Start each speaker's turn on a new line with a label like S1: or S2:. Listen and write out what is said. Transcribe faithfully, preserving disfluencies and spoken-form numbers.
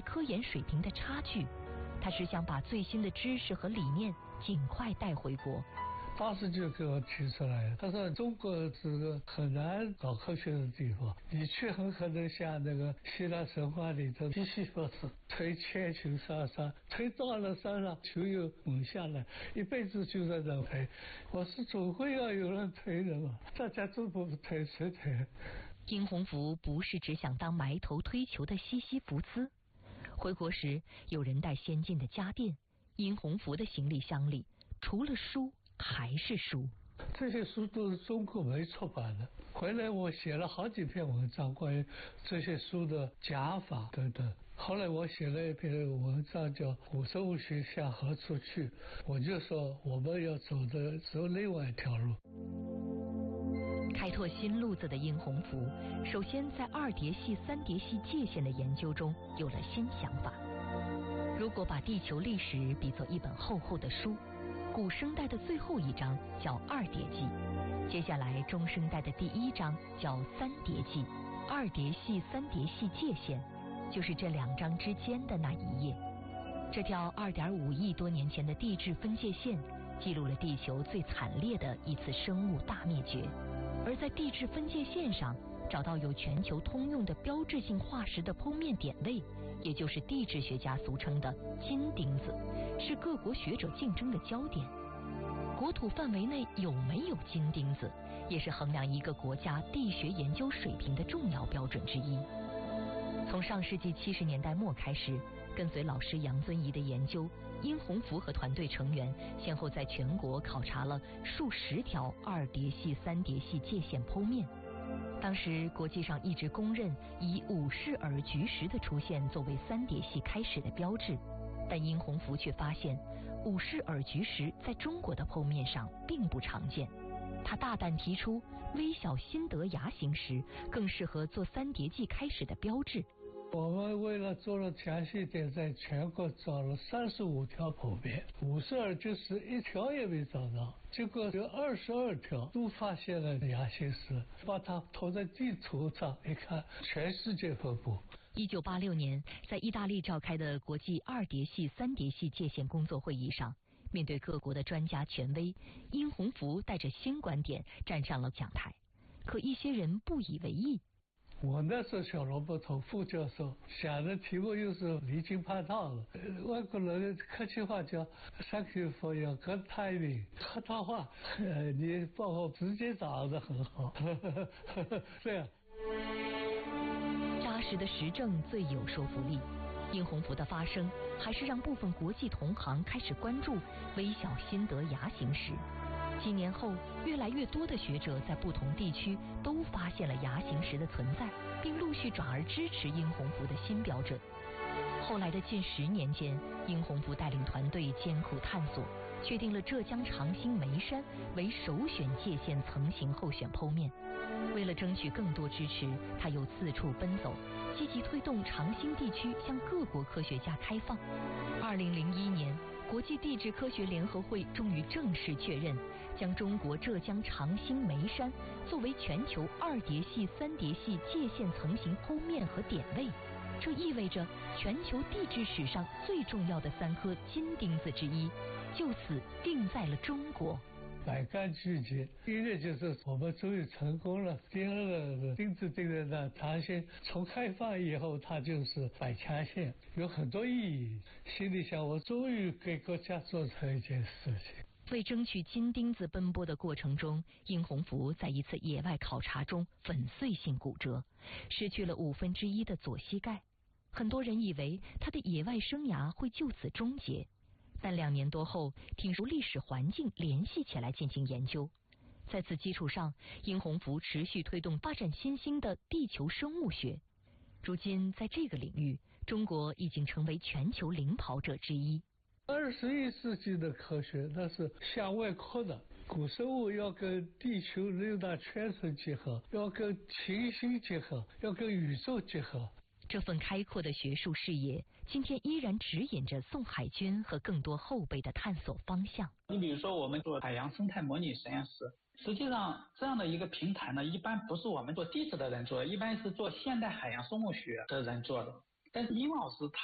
S1: 科研水平的差距，他只想把最新的知识和理念尽快带回国。
S2: 当时就给我提出来，他说中国是个很难搞科学的地方，你去很可能像那个希腊神话里头西西弗斯推千寻上山，推到了山上就有猛下来，一辈子就在那推。我是总会要有人推的嘛，大家都不推，谁推？
S1: 殷洪福不是只想当埋头推球的西西弗斯。回国时，有人带先进的家电，殷洪福的行李箱里除了书还是书。
S2: 这些书都是中国没出版的，回来我写了好几篇文章关于这些书的讲法等等。后来我写了一篇文章叫《古生物学向何处去》，我就说我们要走的走另外一条路。
S1: 开拓新路子的殷洪福，首先在二叠系、三叠系界限的研究中有了新想法。如果把地球历史比作一本厚厚的书，古生代的最后一章叫二叠纪，接下来中生代的第一章叫三叠纪。二叠系、三叠系界限就是这两章之间的那一页。这条 二点五亿多年前的地质分界线记录了地球最惨烈的一次生物大灭绝。而在地质分界线上找到有全球通用的标志性化石的剖面点位，也就是地质学家俗称的金钉子，是各国学者竞争的焦点。国土范围内有没有金钉子，也是衡量一个国家地学研究水平的重要标准之一。从上世纪七十年代末开始，跟随老师杨遵仪的研究，殷洪福和团队成员先后在全国考察了数十条二叠系、三叠系界限剖面。当时国际上一直公认以五氏耳菊石的出现作为三叠系开始的标志，但殷洪福却发现五氏耳菊石在中国的剖面上并不常见。他大胆提出微小新德牙形石更适合做三叠纪开始的标志。
S2: 我们为了做了详细点，在全国找了三十五条剖面，五十二就是一条也没找到，结果有二十二条都发现了牙形石，把它投在地图上一看，全世界分布。
S1: 一九八六年，在意大利召开的国际二叠系、三叠系界限工作会议上，面对各国的专家权威，殷洪福带着新观点站上了讲台，可一些人不以为意。
S2: 我那时候小萝卜头副教授想的题目又是离经叛道了，外国人客气话叫 Thank you for your good timing， 客套话，呃，你帮我直接找的很好，这样。
S1: 扎实的实证最有说服力。殷洪福的发声还是让部分国际同行开始关注微小新德牙形石。几年后，越来越多的学者在不同地区都发现了牙形石的存在，并陆续转而支持殷洪福的新标准。后来的近十年间，殷洪福带领团队艰苦探索，确定了浙江长兴眉山为首选界限层型候选剖面。为了争取更多支持，他又四处奔走，积极推动长兴地区向各国科学家开放。二零零一年，国际地质科学联合会终于正式确认，将中国浙江长兴眉山作为全球二叠系、三叠系界限层型剖面和点位。这意味着全球地质史上最重要的三颗金钉子之一，就此定在了中国。
S2: 百感俱结，第一个就是我们终于成功了，第二个钉子钉在那长兴从开放以后，它就是百强县，有很多意义。心里想，我终于给国家做成一件事情。
S1: 为争取金钉子奔波的过程中，殷洪福在一次野外考察中粉碎性骨折，失去了五分之一的左膝盖。很多人以为他的野外生涯会就此终结，但两年多后，听说历史环境联系起来进行研究。在此基础上，殷洪福持续推动发展新兴的地球生物学。如今，在这个领域，中国已经成为全球领跑者之一。
S2: 二十一世纪的科学那是向外扩的，古生物要跟地球六大圈层结合，要跟行星结合，要跟宇宙结合。
S1: 这份开阔的学术视野，今天依然指引着宋海军和更多后辈的探索方向。
S3: 你比如说，我们做海洋生态模拟实验室，实际上这样的一个平台呢，一般不是我们做地质的人做的，一般是做现代海洋生物学的人做的。但是殷老师他